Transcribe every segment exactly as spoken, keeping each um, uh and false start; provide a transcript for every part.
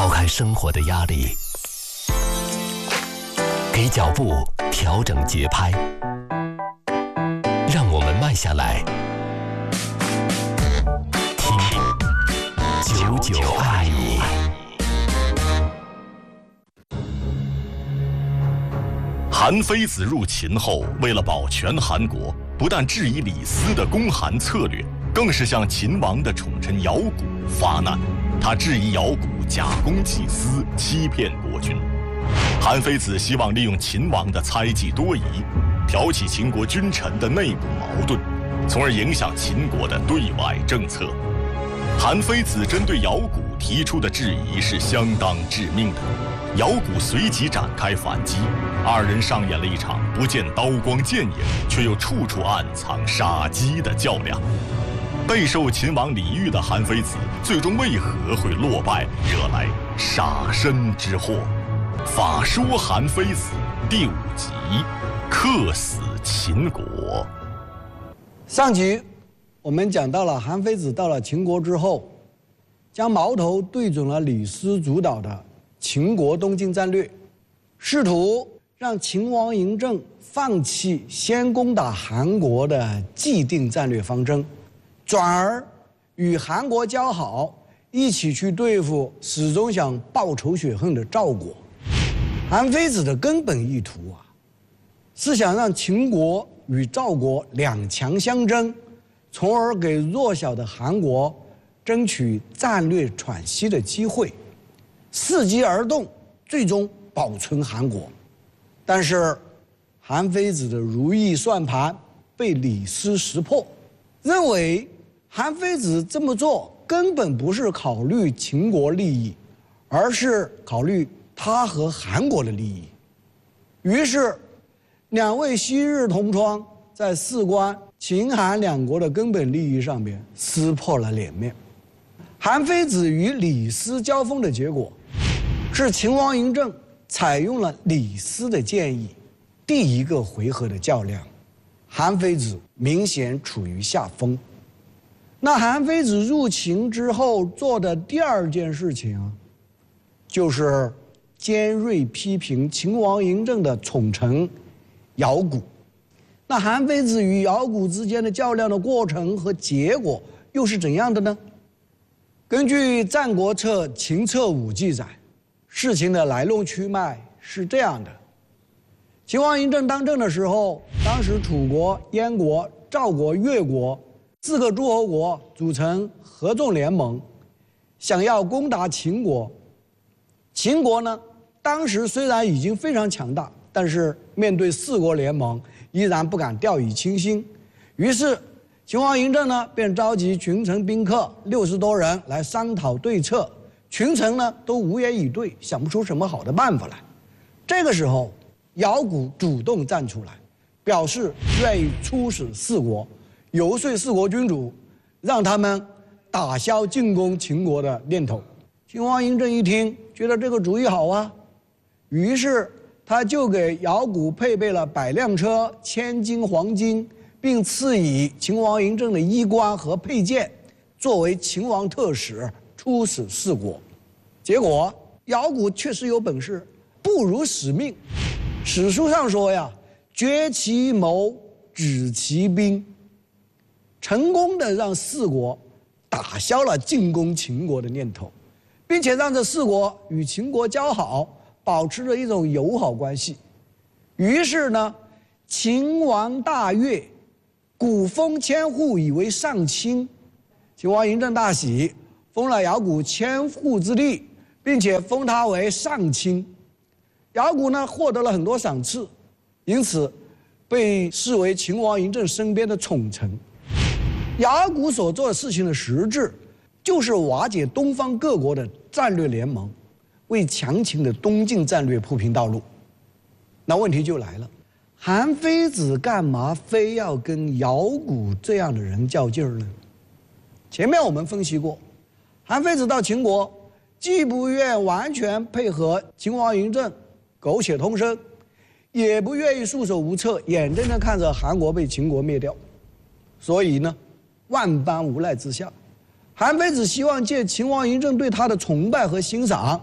抛开生活的压力，给脚步调整节拍，让我们慢下来，听九九爱你。韩非子入秦后，为了保全韩国，不但质疑李斯的攻韩策略，更是向秦王的宠臣姚贾发难。他质疑姚贾假公济私，欺骗国君。韩非子希望利用秦王的猜忌多疑，挑起秦国君臣的内部矛盾，从而影响秦国的对外政策。韩非子针对姚贾提出的质疑是相当致命的，姚贾随即展开反击，二人上演了一场不见刀光剑影，却又处处暗藏杀机的较量。备受秦王礼遇的韩非子，最终为何会落败，惹来杀身之祸？法说韩非子第五集，客死秦国。 上集我们讲到了韩非子到了秦国之后，将矛头对准了李斯主导的秦国东进战略，试图让秦王嬴政放弃先攻打韩国的既定战略方针，转而与韩国交好，一起去对付始终想报仇雪恨的赵国。韩非子的根本意图啊，是想让秦国与赵国两强相争，从而给弱小的韩国争取战略喘息的机会，伺机而动，最终保存韩国。但是韩非子的如意算盘被李斯识破，认为韩非子这么做根本不是考虑秦国利益，而是考虑他和韩国的利益。于是两位昔日同窗在事关秦韩两国的根本利益上面撕破了脸面。韩非子与李斯交锋的结果是秦王嬴政采用了李斯的建议，第一个回合的较量，韩非子明显处于下风。那韩非子入秦之后做的第二件事情啊，就是尖锐批评秦王嬴政的宠臣姚贾。那韩非子与姚贾之间的较量的过程和结果又是怎样的呢？根据《战国策·秦策五》记载，事情的来龙去脉是这样的：秦王嬴政当政的时候，当时楚国、燕国、赵国、越国四个诸侯国组成合纵联盟，想要攻打秦国。秦国呢，当时虽然已经非常强大，但是面对四国联盟，依然不敢掉以轻心。于是秦王嬴政呢，便召集群臣宾客六十多人来商讨对策。群臣呢都无言以对，想不出什么好的办法来。这个时候，姚贾主动站出来，表示愿意出使四国，游说四国君主，让他们打消进攻秦国的念头。秦王嬴政一听，觉得这个主意好啊，于是他就给姚贾配备了百辆车、千斤黄金，并赐以秦王嬴政的衣冠和佩剑，作为秦王特使出使四国。结果姚贾确实有本事，不辱使命。史书上说呀，决其谋，止其兵，成功的让四国打消了进攻秦国的念头，并且让这四国与秦国交好，保持着一种友好关系。于是呢，秦王大悦，贾封千户以为上卿。秦王嬴政大喜，封了姚贾千户之地，并且封他为上卿。姚贾呢获得了很多赏赐，因此被视为秦王嬴政身边的宠臣。姚贾所做的事情的实质，就是瓦解东方各国的战略联盟，为强秦的东进战略铺平道路。那问题就来了，韩非子干嘛非要跟姚贾这样的人较劲儿呢？前面我们分析过，韩非子到秦国，既不愿完全配合秦王嬴政苟且偷生，也不愿意束手无策，眼睁睁看着韩国被秦国灭掉。所以呢，万般无奈之下，韩非子希望借秦王嬴政对他的崇拜和欣赏，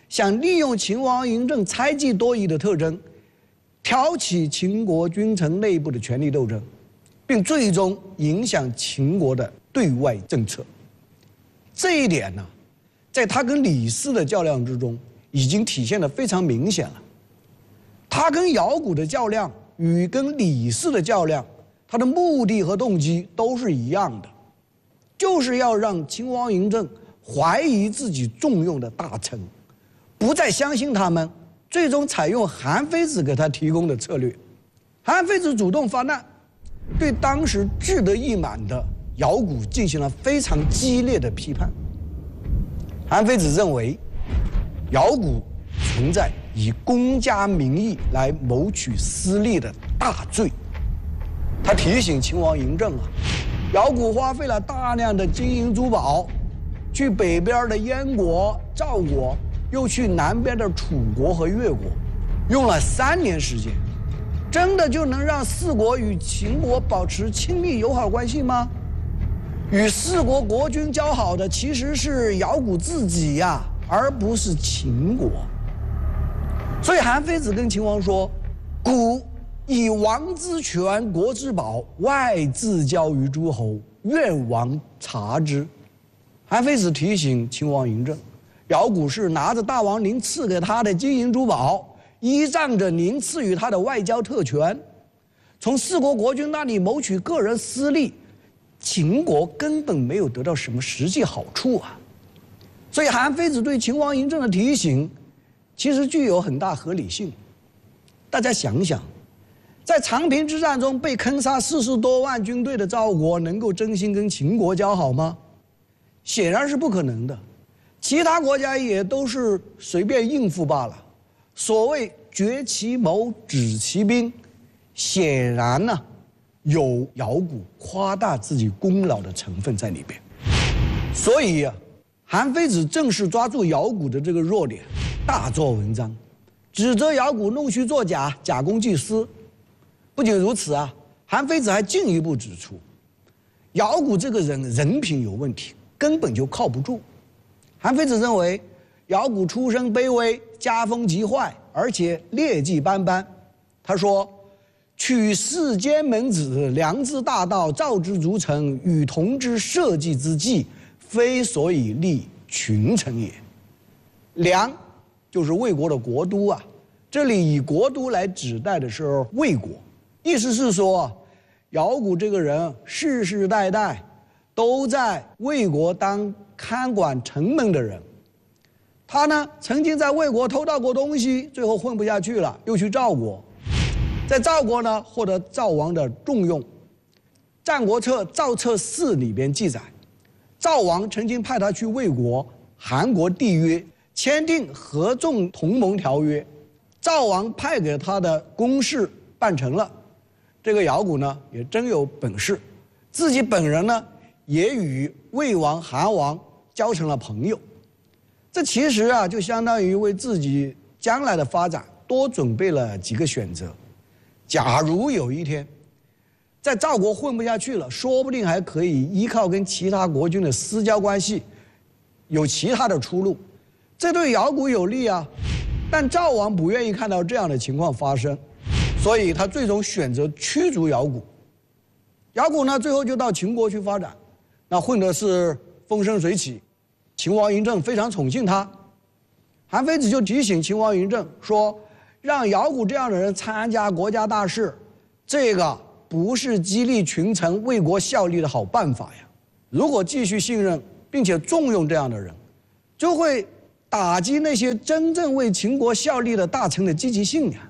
想利用秦王嬴政猜忌多疑的特征，挑起秦国君臣内部的权力斗争，并最终影响秦国的对外政策。这一点呢，在他跟李斯的较量之中，已经体现得非常明显了。他跟姚贾的较量与跟李斯的较量，他的目的和动机都是一样的，就是要让秦王嬴政怀疑自己重用的大臣，不再相信他们，最终采用韩非子给他提供的策略。韩非子主动发难，对当时志得意满的姚贾进行了非常激烈的批判。韩非子认为，姚贾存在以公家名义来谋取私利的大罪。他提醒秦王嬴政啊，姚贾花费了大量的金银珠宝，去北边的燕国、赵国，又去南边的楚国和越国，用了三年时间，真的就能让四国与秦国保持亲密友好关系吗？与四国国君交好的其实是姚贾自己呀，而不是秦国。所以韩非子跟秦王说：“古以王之权，国之宝，外自交于诸侯，愿王察之。”韩非子提醒秦王嬴政，姚贾是拿着大王您赐给他的金银珠宝，依仗着您赐予他的外交特权，从四国国君那里谋取个人私利，秦国根本没有得到什么实际好处啊。所以韩非子对秦王嬴政的提醒，其实具有很大合理性。大家想想，在长平之战中被坑杀四十多万军队的赵国，能够真心跟秦国交好吗？显然是不可能的。其他国家也都是随便应付罢了。所谓决其谋，止其兵，显然呢，有姚贾夸大自己功劳的成分在里边。所以啊，韩非子正是抓住姚贾的这个弱点，大做文章，指责姚贾弄虚作假，假公济私。不仅如此啊，韩非子还进一步指出，姚贾这个人人品有问题，根本就靠不住。韩非子认为，姚贾出身卑微，家风极坏，而且劣迹斑斑。他说：“取世间门子，良之大道，造之足诚，与同之社稷之计，非所以立群臣也。”梁就是魏国的国都啊，这里以国都来指代的是魏国，意思是说，姚贾这个人世世代代都在魏国当看管城门的人。他呢，曾经在魏国偷盗过东西，最后混不下去了，又去赵国，在赵国呢获得赵王的重用。《战国策·赵策四》里边记载，赵王曾经派他去魏国、韩国缔约，签订合纵同盟条约。赵王派给他的公事办成了，这个姚贾呢也真有本事，自己本人呢也与魏王、韩王交成了朋友。这其实啊，就相当于为自己将来的发展多准备了几个选择。假如有一天在赵国混不下去了，说不定还可以依靠跟其他国君的私交关系有其他的出路，这对姚贾有利啊。但赵王不愿意看到这样的情况发生，所以他最终选择驱逐姚贾。姚贾呢，最后就到秦国去发展，那混的是风生水起。秦王嬴政非常宠幸他，韩非子就提醒秦王嬴政说，让姚贾这样的人参加国家大事，这个不是激励群臣为国效力的好办法呀。如果继续信任并且重用这样的人，就会打击那些真正为秦国效力的大臣的积极性呀。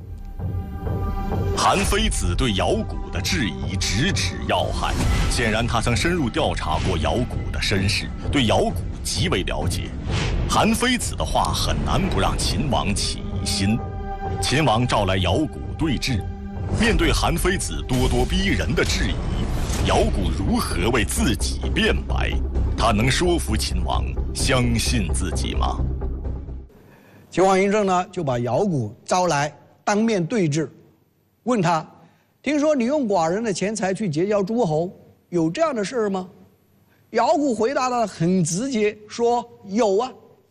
韩非子对姚贾的质疑直指要害，显然他曾深入调查过姚贾的身世，对姚贾极为了解。韩非子的话很难不让秦王起疑心。秦王召来姚贾对峙，面对韩非子咄咄逼人的质疑，姚贾如何为自己辩白？他能说服秦王相信自己吗？ 秦王嬴政呢，就把姚贾招来当面对质，问他：听说你用寡人的钱财去结交诸侯，有这样的事吗？姚贾回答的很直接，说有啊。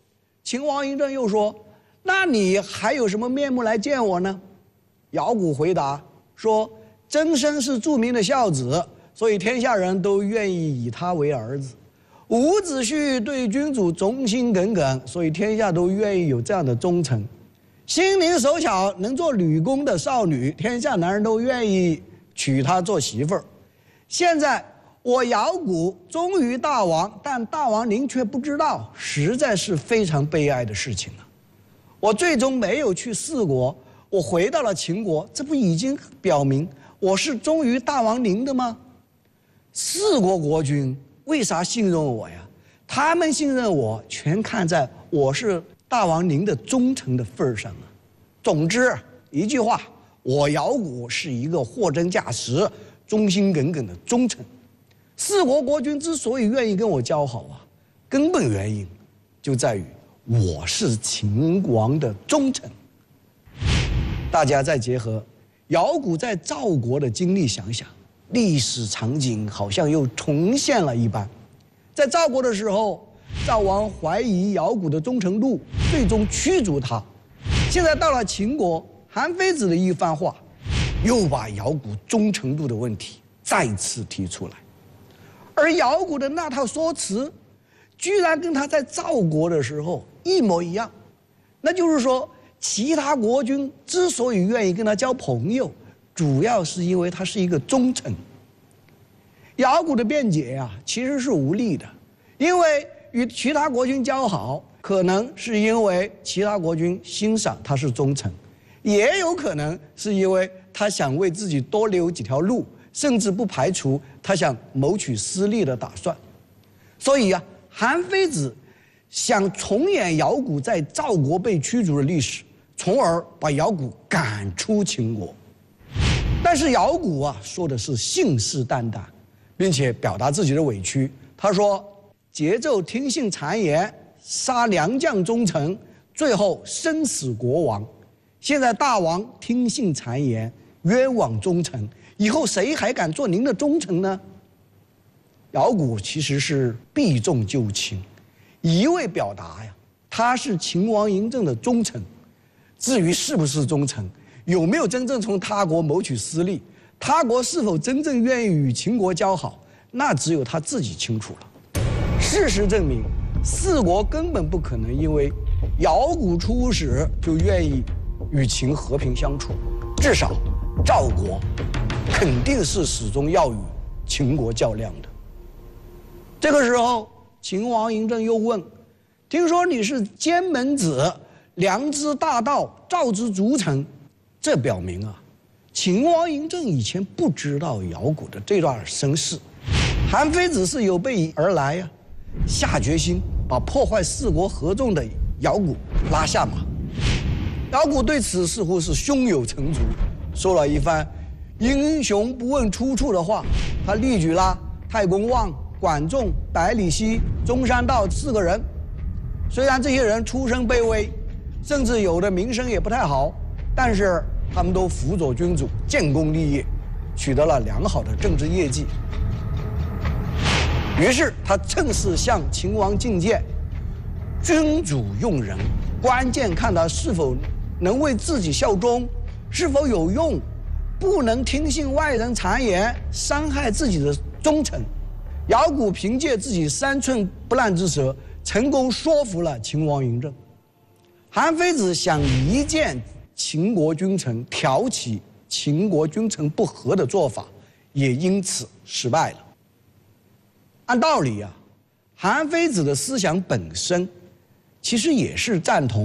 秦王嬴政又说：“那你还有什么面目来见我呢？”姚贾回答说：“曾参是著名的孝子，所以天下人都愿意以他为儿子。伍子胥对君主忠心耿耿，所以天下都愿意有这样的忠臣。心灵手巧能做吕公的少女，天下男人都愿意娶她做媳妇儿。现在我姚贾忠于大王，但大王您却不知道，实在是非常悲哀的事情啊！我最终没有去四国，我回到了秦国，这不已经表明我是忠于大王您的吗？四国国君为啥信任我呀？他们信任我，全看在我是大王您的忠臣的份上啊！总之一句话，我姚贾是一个货真价实、忠心耿耿的忠臣。四国国君之所以愿意跟我交好啊，根本原因就在于我是秦王的忠臣。大家再结合姚贾在赵国的经历想想，历史场景好像又重现了一般。在赵国的时候，赵王怀疑姚贾的忠诚度，最终驱逐他。现在到了秦国，韩非子的一番话，又把姚贾忠诚度的问题再次提出来。而姚贾的那套说辞，居然跟他在赵国的时候一模一样。那就是说，其他国君之所以愿意跟他交朋友，主要是因为他是一个忠臣。姚贾的辩解呀、啊，其实是无力的，因为与其他国君交好，可能是因为其他国君欣赏他是忠臣，也有可能是因为他想为自己多留几条路，甚至不排除他想谋取私利的打算。所以啊，韩非子想重演姚贾在赵国被驱逐的历史，从而把姚贾赶出秦国。但是姚贾啊，说的是信誓旦旦，并且表达自己的委屈。他说：“桀纣听信谗言，杀良将忠臣，最后生死国亡。现在大王听信谗言，冤枉忠臣，以后谁还敢做您的忠臣呢？”姚贾其实是避重就轻，一味表达呀，他是秦王嬴政的忠臣。至于是不是忠臣，有没有真正从他国谋取私利，他国是否真正愿意与秦国交好，那只有他自己清楚了。事实证明，四国根本不可能因为姚贾出使就愿意与秦和平相处，至少赵国肯定是始终要与秦国较量的。这个时候，秦王嬴政又问：“听说你是监门子，良知大道，赵之逐臣。”这表明啊，秦王嬴政以前不知道姚贾的这段身世。韩非子是有备而来呀、啊，下决心把破坏四国合纵的姚贾拉下马。姚贾对此似乎是胸有成竹，说了一番英雄不问出处的话。他例举了太公望、管仲、百里奚、中山道四个人。虽然这些人出身卑微，甚至有的名声也不太好，但是他们都辅佐君主，建功立业，取得了良好的政治业绩。于是他趁势向秦王进谏：君主用人，关键看他是否能为自己效忠，是否有用，不能听信外人谗言，伤害自己的忠臣。姚贾凭借自己三寸不烂之舌，成功说服了秦王嬴政。韩非子想离间秦国君臣，挑起秦国君臣不和的做法，也因此失败了。按道理啊，韩非子的思想本身其实也是赞同